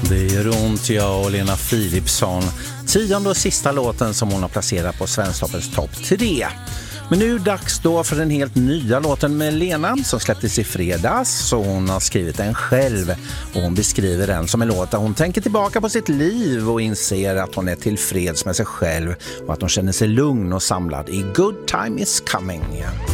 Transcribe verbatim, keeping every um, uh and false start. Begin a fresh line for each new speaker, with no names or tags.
Det gör ont, jag och Lena Philipsson. Tionde och sista låten som hon har placerat på Svensktoppens topp tre. Men nu är det dags då för den helt nya låten med Lena som släpptes i fredags. Så hon har skrivit den själv och hon beskriver den som en låt där hon tänker tillbaka på sitt liv och inser att hon är tillfreds med sig själv och att hon känner sig lugn och samlad i Good Time Is Coming.